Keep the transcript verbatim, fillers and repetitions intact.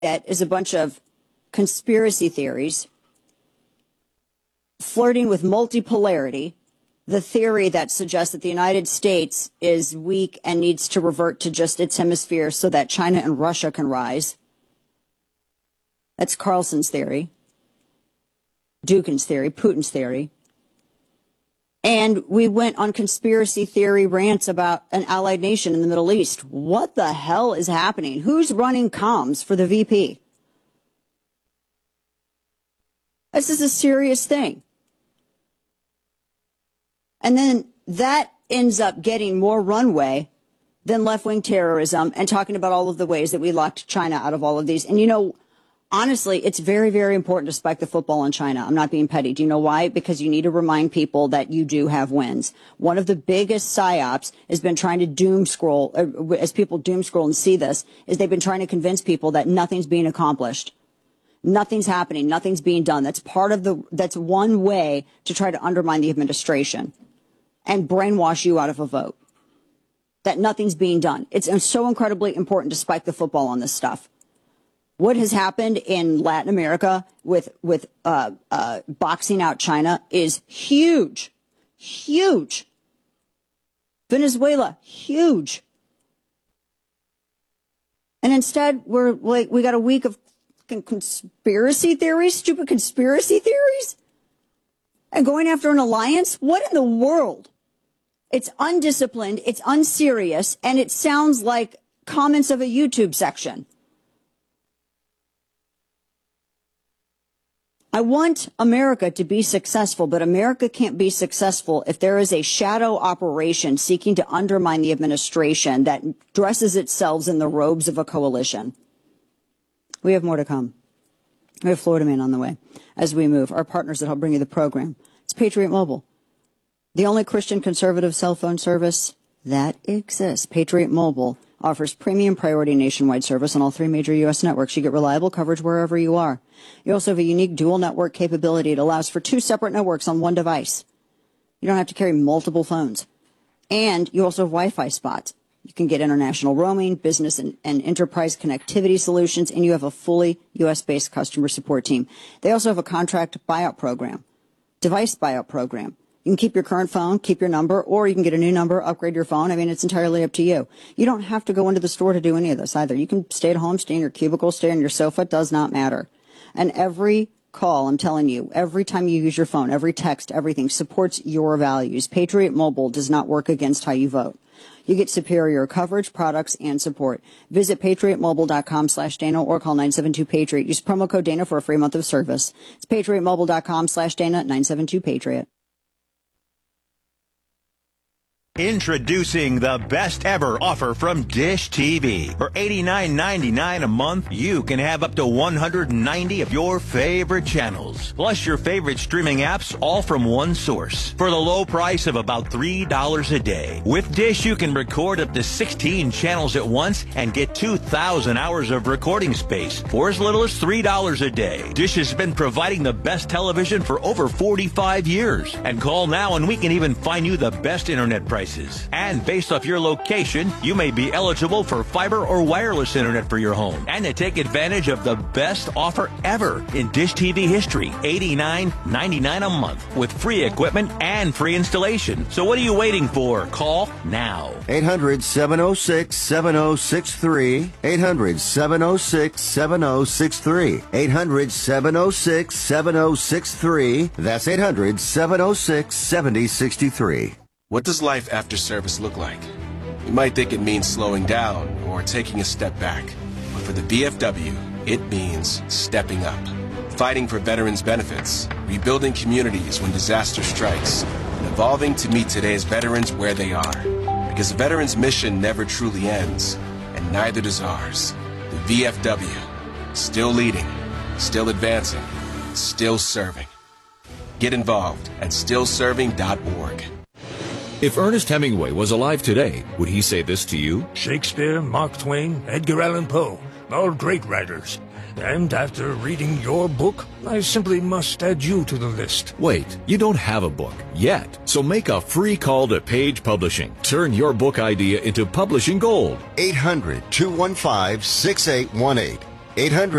That is a bunch of conspiracy theories, flirting with multipolarity, the theory that suggests that the United States is weak and needs to revert to just its hemisphere so that China and Russia can rise. That's Carlson's theory, Dukin's theory, Putin's theory. And we went on conspiracy theory rants about an allied nation in the Middle East. What the hell is happening? Who's running comms for the V P? This is a serious thing. And then that ends up getting more runway than left-wing terrorism and talking about all of the ways that we locked China out of all of these. And, you know, honestly, it's very, very important to spike the football on China. I'm not being petty. Do you know why? Because you need to remind people that you do have wins. One of the biggest psyops has been trying to doom scroll, uh, as people doom scroll and see this, is they've been trying to convince people that nothing's being accomplished. Nothing's happening. Nothing's being done. That's part of the, that's one way to try to undermine the administration and brainwash you out of a vote. That nothing's being done. It's so incredibly important to spike the football on this stuff. What has happened in Latin America with, with, uh, uh, boxing out China is huge, huge. Venezuela, huge. And instead, we're like, we got a week of conspiracy theories, stupid conspiracy theories, and going after an alliance. What in the world? It's undisciplined, it's unserious, and it sounds like comments of a YouTube section. I want America to be successful, but America can't be successful if there is a shadow operation seeking to undermine the administration that dresses itself in the robes of a coalition. We have more to come. We have Florida Man on the way as we move. Our partners that help bring you the program. It's Patriot Mobile, the only Christian conservative cell phone service that exists. Patriot Mobile offers premium priority nationwide service on all three major U S networks. You get reliable coverage wherever you are. You also have a unique dual network capability. It allows for two separate networks on one device. You don't have to carry multiple phones. And you also have Wi-Fi spots. You can get international roaming, business and, and enterprise connectivity solutions, and you have a fully U S-based customer support team. They also have a contract buyout program, device buyout program. You can keep your current phone, keep your number, or you can get a new number, upgrade your phone. I mean, it's entirely up to you. You don't have to go into the store to do any of this either. You can stay at home, stay in your cubicle, stay on your sofa. It does not matter. And every call, I'm telling you, every time you use your phone, every text, everything supports your values. Patriot Mobile does not work against how you vote. You get superior coverage, products, and support. Visit patriotmobile.com slash Dana or call nine seven two Patriot. Use promo code Dana for a free month of service. It's patriotmobile.com slash Dana, nine seven two Patriot. Introducing the best ever offer from Dish T V. For eighty-nine ninety-nine a month, you can have up to one hundred ninety of your favorite channels, plus your favorite streaming apps, all from one source, for the low price of about three dollars a day. With Dish, you can record up to sixteen channels at once and get two thousand hours of recording space for as little as three dollars a day. Dish has been providing the best television for over forty-five years. And call now and we can even find you the best internet price. And based off your location, you may be eligible for fiber or wireless internet for your home. And to take advantage of the best offer ever in Dish T V history, eighty-nine ninety-nine a month with free equipment and free installation. So what are you waiting for? Call now. eight hundred, seven oh six, seven oh six three. eight hundred, seven oh six, seven oh six three. eight hundred, seven oh six, seven oh six three. That's eight hundred, seven oh six, seven oh six three. What does life after service look like? You might think it means slowing down or taking a step back. But for the V F W, it means stepping up. Fighting for veterans' benefits, rebuilding communities when disaster strikes, and evolving to meet today's veterans where they are. Because a veteran's mission never truly ends, and neither does ours. The V F W, still leading, still advancing, still serving. Get involved at still serving dot org. If Ernest Hemingway was alive today, would he say this to you? Shakespeare, Mark Twain, Edgar Allan Poe, all great writers. And after reading your book, I simply must add you to the list. Wait, you don't have a book yet. So make a free call to Page Publishing. Turn your book idea into publishing gold. eight hundred, two one five, six eight one eight. eight hundred